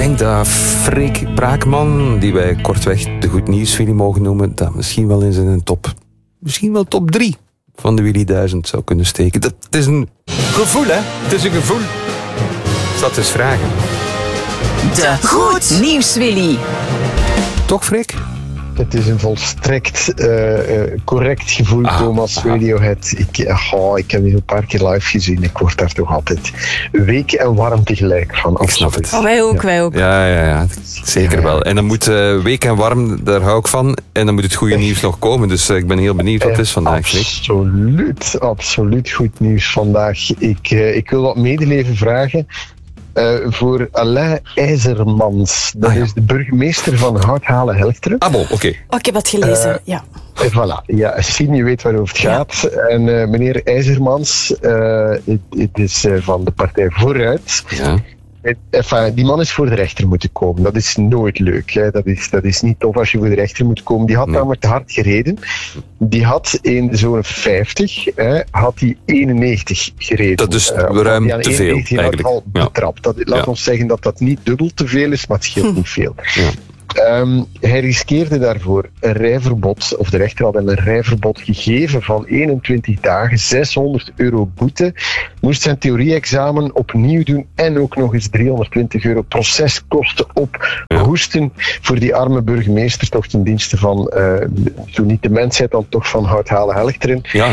denk dat Freek Braakman, die wij kortweg de Goed Nieuws Willy mogen noemen, dat misschien wel in zijn misschien wel top 3 van de Willy 1000 zou kunnen steken. Dat is een gevoel, hè? Het is een gevoel. Ik zal het eens vragen. De Goed Nieuws Willy. Toch, Freek? Het is een volstrekt correct gevoel, Thomas. Radiohead. Ik heb die een paar keer live gezien. Ik word daar toch altijd week en warm tegelijk van. Ik snap het. Oh, wij ook. Ja. Zeker wel. En dan moet week en warm, daar hou ik van. En dan moet het goede nieuws nog komen. Dus ik ben heel benieuwd wat het is vandaag, Freek. Absoluut goed nieuws vandaag. Ik wil wat medeleven vragen. Voor Alain IJzermans. Dat is de burgemeester van Houthalen-Helchteren. Oké. Oh, ik heb dat gelezen, ja. Voilà, ja, Sien, je weet waarover het gaat. En meneer IJzermans, het is van de partij Vooruit. Ja. Die man is voor de rechter moeten komen. Dat is nooit leuk. Hè. Dat is niet tof als je voor de rechter moet komen. Die had namelijk te hard gereden. Die had in de zone 50, had hij 91 gereden. Dat is ruim te veel, eigenlijk. Al betrapt. Laat ons zeggen dat dat niet dubbel te veel is, maar het scheelt niet veel. Ja. Hij riskeerde daarvoor een rijverbod, of de rechter had hem een rijverbod gegeven van 21 dagen, €600 boete, moest zijn theorie-examen opnieuw doen en ook nog eens €320 proceskosten ophoesten voor die arme burgemeester, toch ten dienste van, zo niet de mensheid, dan toch van Houthalen-Helchteren. Ja.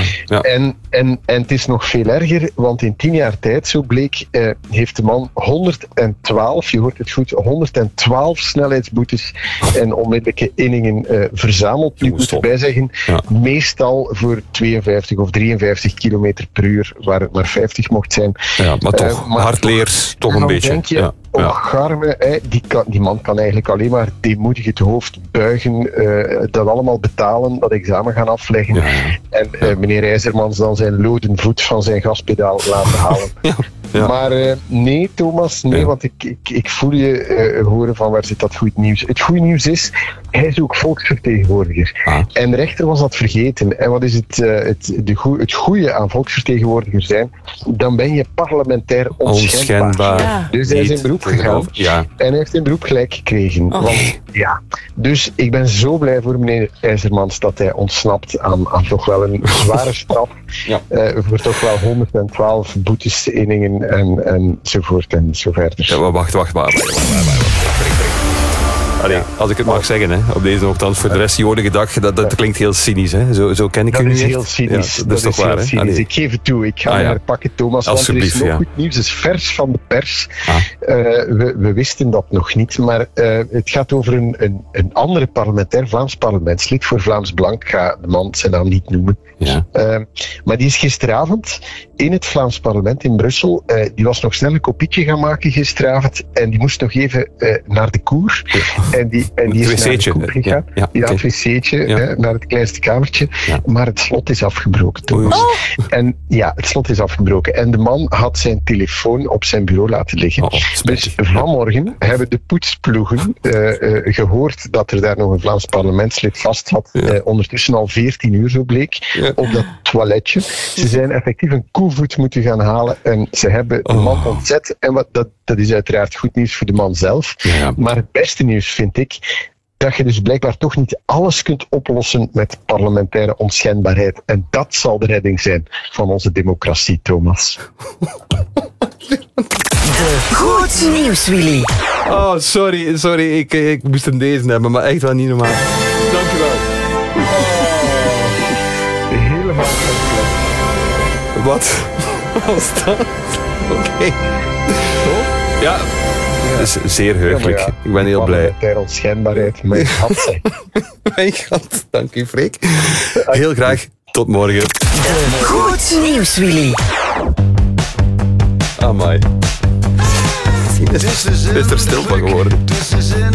En het is nog veel erger, want in 10 jaar tijd, zo bleek, heeft de man 112, je hoort het goed, 112 snelheidsboetes en onmiddellijke inningen verzameld. Nu moet ik erbij zeggen, meestal voor 52 of 53 kilometer per uur, waar het maar 50 mocht zijn. Ja, maar toch, hardleers, toch een beetje. Denk je, Garme, die man kan eigenlijk alleen maar deemoedig het hoofd buigen, dat allemaal betalen, dat examen gaan afleggen. Ja. En meneer IJzermans dan zijn loden voet van zijn gaspedaal laten halen. Ja. Maar nee, Thomas, want ik voel je horen van waar zit dat goed nieuws. Het goede nieuws is, hij is ook volksvertegenwoordiger. En de rechter was dat vergeten. En wat is het goede aan volksvertegenwoordiger zijn? Dan ben je parlementair onschendbaar. Ja. Dus hij is in beroep gegaan. Ja. En hij heeft in beroep gelijk gekregen. Dus ik ben zo blij voor meneer IJzermans dat hij ontsnapt aan toch wel een zware straf. Voor toch wel 112 boetes, inningen enzovoort en zo verder. Ja, maar wacht. Allee, als ik het mag zeggen, hè, op deze nogthans, voor de rest jodige dag, dat klinkt heel cynisch. Hè. Zo ken ik u niet. Dat is heel cynisch. Ja, dat is toch waar, hè? Cynisch. Ik geef het toe. Ik ga me herpakken, Thomas. Want er is nog goed nieuws. Het is vers van de pers. We wisten dat nog niet. Maar het gaat over een andere Vlaams parlementslid voor Vlaams Belang. Ik ga de man zijn naam niet noemen. Ja. Maar die is gisteravond in het Vlaams parlement in Brussel. Die was nog snel een kopietje gaan maken gisteravond. En die moest nog even naar de koer. En die is naar de koer gegaan. Het wc'tje, naar het kleinste kamertje. Ja. Maar het slot is afgebroken, Thomas. En het slot is afgebroken. En de man had zijn telefoon op zijn bureau laten liggen. Dus vanmorgen hebben de poetsploegen gehoord dat er daar nog een Vlaams parlementslid vast had. Ondertussen al 14 uur, zo bleek. Op dat toiletje. Ze zijn effectief een koevoet moeten gaan halen en ze hebben de man ontzet. En dat is uiteraard goed nieuws voor de man zelf. Ja. Maar het beste nieuws vind ik dat je dus blijkbaar toch niet alles kunt oplossen met parlementaire onschendbaarheid. En dat zal de redding zijn van onze democratie, Thomas. Goed nieuws, Willy. Oh, sorry. Ik moest hem deze hebben, maar echt wel niet normaal. Dankjewel. Helemaal Wat was dat? Oké. Ja, dat is zeer heugelijk. Ik ben heel blij. Ter onschendbaarheid, mijn gat zijn. Mijn gat, dank u, Freek. Heel graag, tot morgen. Goed nieuws, Willy. Amai. Is er stil van geworden.